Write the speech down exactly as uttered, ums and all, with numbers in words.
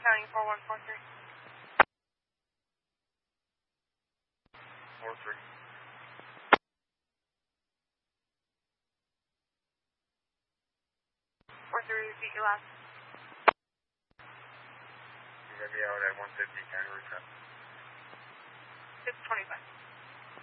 County four one four three. four three. four three, repeat your last. You're going to be out at one fifty, County Route ten. six twenty-five.